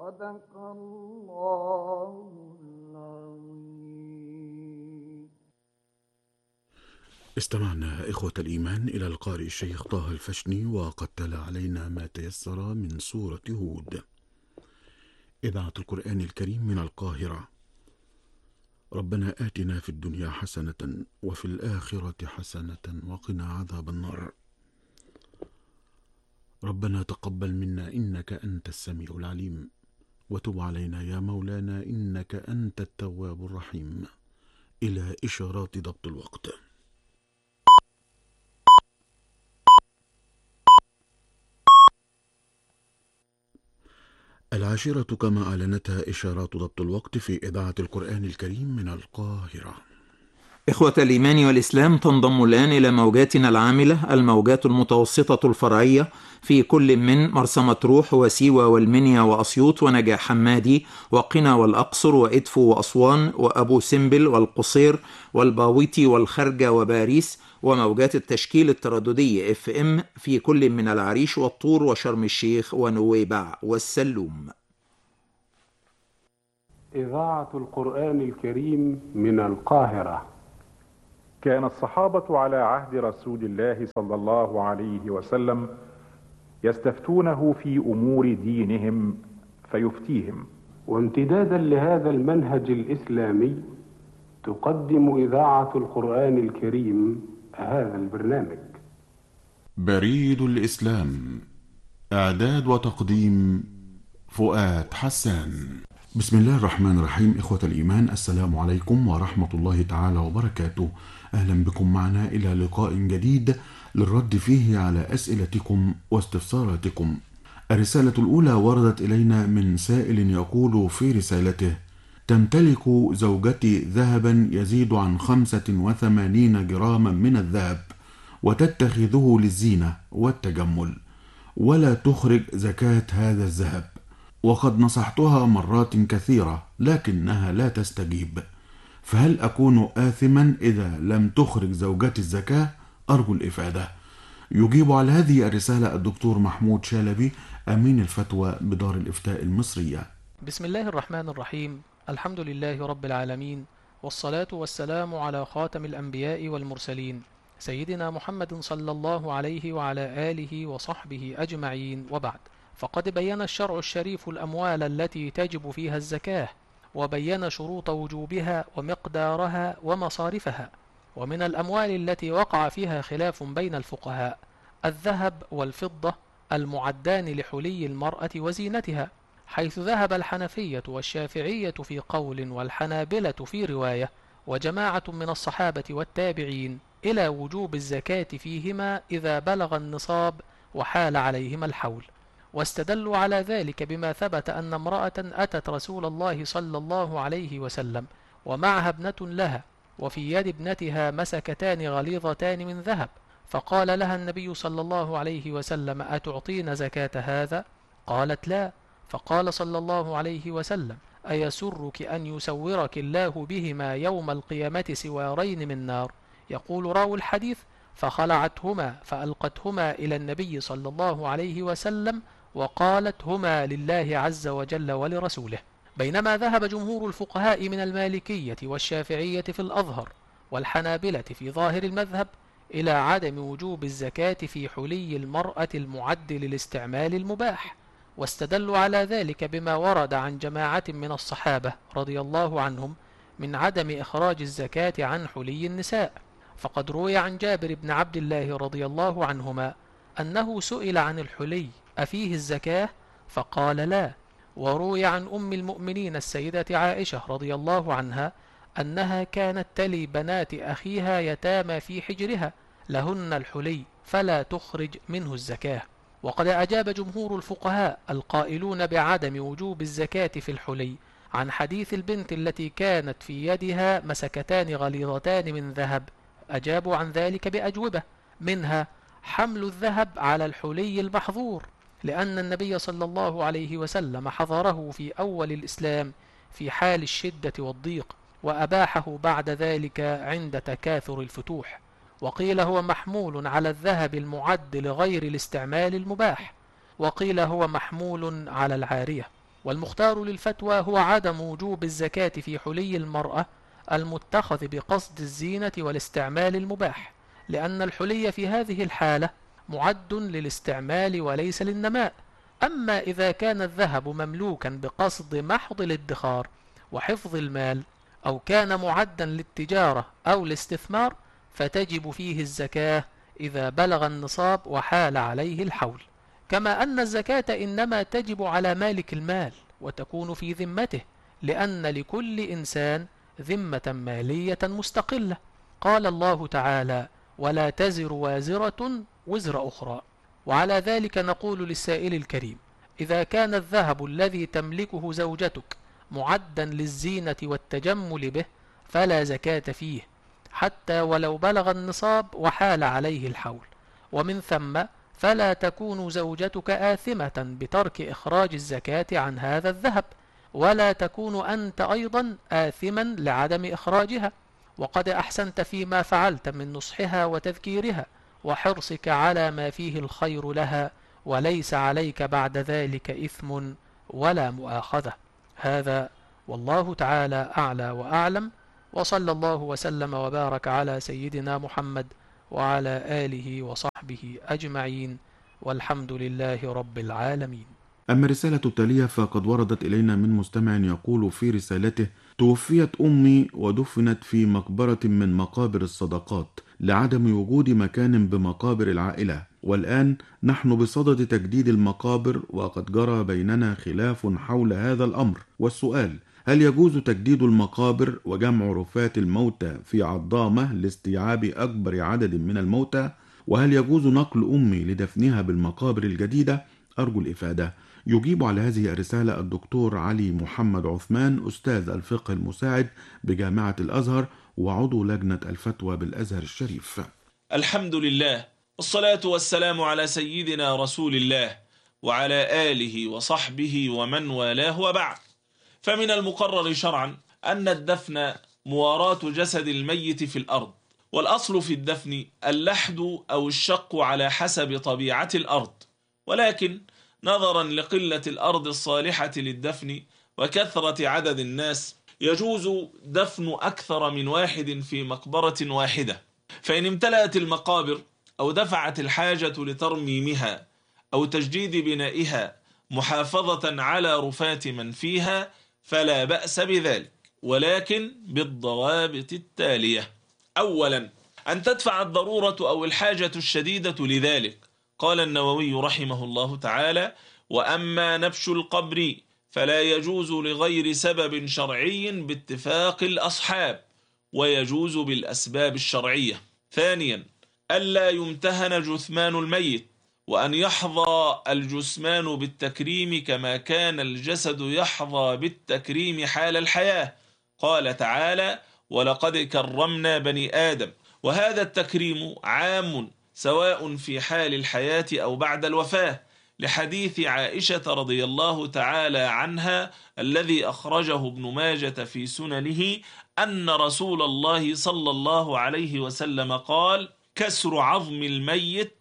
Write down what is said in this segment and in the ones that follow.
صدق الله العظيم. استمعنا إخوة الإيمان إلى القارئ الشيخ طه الفشني، وقد تلا علينا ما تيسر من سورة هود. إذاعة القرآن الكريم من القاهرة. ربنا آتنا في الدنيا حسنة وفي الآخرة حسنة وقنا عذاب النار. ربنا تقبل منا إنك أنت السميع العليم، وتب علينا يا مولانا إنك أنت التواب الرحيم. إلى إشارات ضبط الوقت. العاشرة كما أعلنتها إشارات ضبط الوقت في إذاعة القرآن الكريم من القاهرة. إخوة الإيمان والإسلام، تنضم الآن إلى موجاتنا العاملة الموجات المتوسطة الفرعية في كل من مرسى مطروح وسيوة والمنيا وأسيوط ونجع حمادي وقنا والأقصر وإدفو وأسوان وأبو سمبل والقصير والباويتي والخرجة وباريس، وموجات التشكيل الترددي FM في كل من العريش والطور وشرم الشيخ ونويبع والسلوم. إذاعة القرآن الكريم من القاهرة. كان الصحابة على عهد رسول الله صلى الله عليه وسلم يستفتونه في أمور دينهم فيفتيهم. وامتدادا لهذا المنهج الإسلامي تقدم إذاعة القرآن الكريم هذا البرنامج. بريد الإسلام، إعداد وتقديم فؤاد حسان. بسم الله الرحمن الرحيم. إخوة الإيمان، السلام عليكم ورحمة الله تعالى وبركاته. أهلا بكم معنا إلى لقاء جديد للرد فيه على أسئلتكم واستفساراتكم. الرسالة الأولى وردت إلينا من سائل يقول في رسالته: تمتلك زوجتي ذهبا يزيد عن 85 جراما من الذهب، وتتخذه للزينة والتجمل، ولا تخرج زكاة هذا الذهب، وقد نصحتها مرات كثيرة لكنها لا تستجيب، فهل أكون آثما إذا لم تخرج زوجتي الزكاة؟ أرجو الإفادة. يجيب على هذه الرسالة الدكتور محمود شالبي، أمين الفتوى بدار الإفتاء المصرية. بسم الله الرحمن الرحيم. الحمد لله رب العالمين، والصلاة والسلام على خاتم الأنبياء والمرسلين سيدنا محمد صلى الله عليه وعلى آله وصحبه أجمعين، وبعد. فقد بين الشرع الشريف الأموال التي تجب فيها الزكاة، وبين شروط وجوبها ومقدارها ومصارفها. ومن الأموال التي وقع فيها خلاف بين الفقهاء الذهب والفضة المعدان لحلي المرأة وزينتها، حيث ذهب الحنفية والشافعية في قول والحنابلة في رواية وجماعة من الصحابة والتابعين إلى وجوب الزكاة فيهما إذا بلغ النصاب وحال عليهما الحول. واستدلوا على ذلك بما ثبت أن امرأة أتت رسول الله صلى الله عليه وسلم ومعها ابنة لها، وفي يد ابنتها مسكتان غليظتان من ذهب، فقال لها النبي صلى الله عليه وسلم: أتعطين زكاة هذا؟ قالت: لا. فقال صلى الله عليه وسلم: أيسرك أن يسورك الله بهما يوم القيامة سوارين من نار؟ يقول راوي الحديث: فخلعتهما فألقتهما إلى النبي صلى الله عليه وسلم وقالت: هما لله عز وجل ولرسوله. بينما ذهب جمهور الفقهاء من المالكية والشافعية في الأظهر والحنابلة في ظاهر المذهب إلى عدم وجوب الزكاة في حلي المرأة المعد للاستعمال المباح، واستدلوا على ذلك بما ورد عن جماعة من الصحابة رضي الله عنهم من عدم إخراج الزكاة عن حلي النساء. فقد روي عن جابر بن عبد الله رضي الله عنهما أنه سئل عن الحلي أفيه الزكاة؟ فقال: لا. وروي عن أم المؤمنين السيدة عائشة رضي الله عنها أنها كانت تلي بنات أخيها يتامى في حجرها لهن الحلي فلا تخرج منه الزكاة. وقد أجاب جمهور الفقهاء القائلون بعدم وجوب الزكاة في الحلي عن حديث البنت التي كانت في يدها مسكتان غليظتان من ذهب، أجابوا عن ذلك بأجوبة، منها حمل الذهب على الحلي المحظور، لأن النبي صلى الله عليه وسلم حظره في أول الإسلام في حال الشدة والضيق، وأباحه بعد ذلك عند تكاثر الفتوح. وقيل هو محمول على الذهب المعد لغير الاستعمال المباح، وقيل هو محمول على العارية. والمختار للفتوى هو عدم وجوب الزكاة في حلي المرأة المتخذ بقصد الزينة والاستعمال المباح، لأن الحلي في هذه الحالة معد للاستعمال وليس للنماء. أما إذا كان الذهب مملوكا بقصد محض الادخار وحفظ المال، أو كان معدا للتجارة أو الاستثمار، فتجب فيه الزكاة إذا بلغ النصاب وحال عليه الحول. كما أن الزكاة إنما تجب على مالك المال وتكون في ذمته، لأن لكل إنسان ذمة مالية مستقلة. قال الله تعالى: ولا تزر وازرة وزر أخرى. وعلى ذلك نقول للسائل الكريم: إذا كان الذهب الذي تملكه زوجتك معدا للزينة والتجمل به فلا زكاة فيه، حتى ولو بلغ النصاب وحال عليه الحول. ومن ثم فلا تكون زوجتك آثمة بترك إخراج الزكاة عن هذا الذهب، ولا تكون أنت أيضا آثما لعدم إخراجها، وقد أحسنت فيما فعلت من نصحها وتذكيرها وحرصك على ما فيه الخير لها، وليس عليك بعد ذلك إثم ولا مؤاخذة. هذا والله تعالى أعلى وأعلم، وصلى الله وسلم وبارك على سيدنا محمد وعلى آله وصحبه أجمعين، والحمد لله رب العالمين. أما الرسالة التالية فقد وردت إلينا من مستمع يقول في رسالته: توفيت أمي ودفنت في مقبرة من مقابر الصدقات لعدم وجود مكان بمقابر العائلة، والآن نحن بصدد تجديد المقابر، وقد جرى بيننا خلاف حول هذا الأمر. والسؤال: هل يجوز تجديد المقابر وجمع رفات الموتى في عضامة لاستيعاب أكبر عدد من الموتى؟ وهل يجوز نقل أمي لدفنها بالمقابر الجديدة؟ أرجو الإفادة. يجيب على هذه الرسالة الدكتور علي محمد عثمان، أستاذ الفقه المساعد بجامعة الأزهر وعضو لجنة الفتوى بالأزهر الشريف. الحمد لله، والصلاة والسلام على سيدنا رسول الله وعلى آله وصحبه ومن والاه، وبعد. فمن المقرر شرعا أن الدفن مواراة جسد الميت في الأرض، والأصل في الدفن اللحد أو الشق على حسب طبيعة الأرض، ولكن نظرا لقلة الأرض الصالحة للدفن وكثرة عدد الناس يجوز دفن أكثر من واحد في مقبرة واحدة. فإن امتلأت المقابر أو دفعت الحاجة لترميمها أو تجديد بنائها محافظة على رفات من فيها فلا بأس بذلك، ولكن بالضوابط التالية: أولا، أن تدفع الضرورة أو الحاجة الشديدة لذلك. قال النووي رحمه الله تعالى: وأما نبش القبر فلا يجوز لغير سبب شرعي باتفاق الأصحاب، ويجوز بالأسباب الشرعية. ثانيا، ألا يمتهن جثمان الميت، وأن يحظى الجثمان بالتكريم كما كان الجسد يحظى بالتكريم حال الحياة. قال تعالى: ولقد كرمنا بني آدم. وهذا التكريم عام سواء في حال الحياة أو بعد الوفاة، لحديث عائشة رضي الله تعالى عنها الذي أخرجه ابن ماجة في سننه أن رسول الله صلى الله عليه وسلم قال: كسر عظم الميت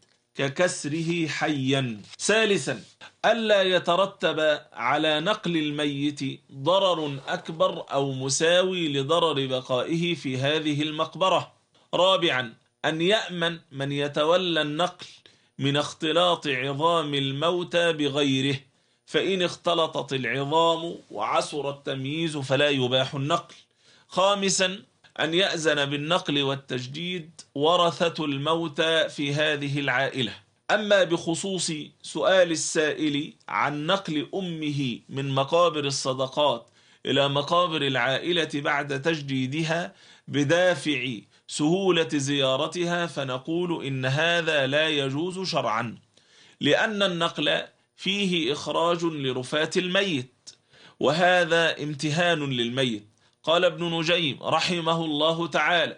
ككسره حيا. ثالثا، ألا يترتب على نقل الميت ضرر أكبر أو مساوي لضرر بقائه في هذه المقبرة. رابعا، أن يأمن من يتولى النقل من اختلاط عظام الموتى بغيره، فإن اختلطت العظام وعسر التمييز فلا يباح النقل. خامسا، أن يأذن بالنقل والتجديد ورثة الموتى في هذه العائلة. أما بخصوص سؤال السائل عن نقل أمه من مقابر الصدقات إلى مقابر العائلة بعد تجديدها بدافع سهولة زيارتها، فنقول إن هذا لا يجوز شرعا، لأن النقل فيه إخراج لرفات الميت، وهذا امتهان للميت. قال ابن نجيم رحمه الله تعالى: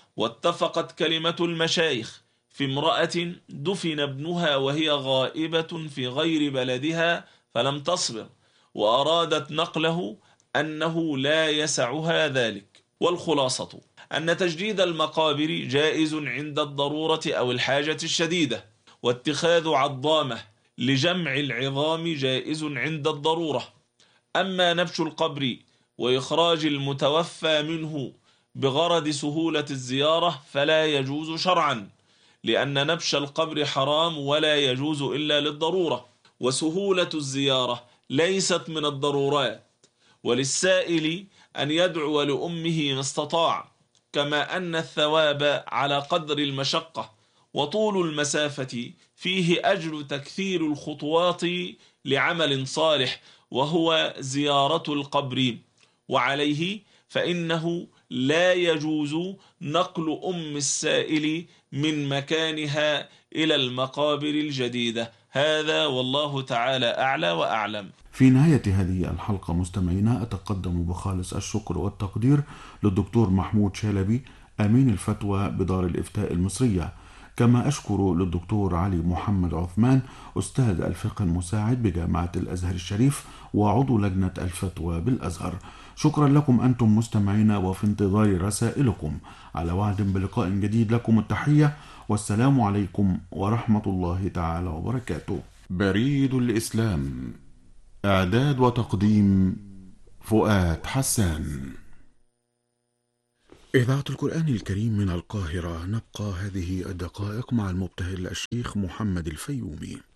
واتفقت كلمة المشايخ في امرأة دفن ابنها وهي غائبة في غير بلدها فلم تصبر وأرادت نقله أنه لا يسعها ذلك. والخلاصة أن تجديد المقابر جائز عند الضرورة أو الحاجة الشديدة، واتخاذ عضامة لجمع العظام جائز عند الضرورة. أما نبش القبر وإخراج المتوفى منه بغرض سهولة الزيارة فلا يجوز شرعا، لأن نبش القبر حرام ولا يجوز إلا للضرورة، وسهولة الزيارة ليست من الضرورات، وللسائل أن يدعو لأمه ما استطاع، كما أن الثواب على قدر المشقة، وطول المسافة فيه أجر تكثير الخطوات لعمل صالح وهو زيارة القبر، وعليه فإنه لا يجوز نقل أم السائل من مكانها إلى المقابر الجديدة. هذا والله تعالى أعلى وأعلم. في نهاية هذه الحلقة مستمعينا أتقدم بخالص الشكر والتقدير للدكتور محمود شلبي أمين الفتوى بدار الإفتاء المصرية، كما أشكر للدكتور علي محمد عثمان أستاذ الفقه المساعد بجامعة الأزهر الشريف وعضو لجنة الفتوى بالأزهر. شكرا لكم أنتم مستمعينا، وفي انتظار رسائلكم. على وعد بلقاء جديد، لكم التحية والسلام عليكم ورحمة الله تعالى وبركاته. بريد الإسلام، إعداد وتقديم فؤاد حسان. إذاعة القرآن الكريم من القاهرة. نبقى هذه الدقائق مع المبتهل الشيخ محمد الفيومي.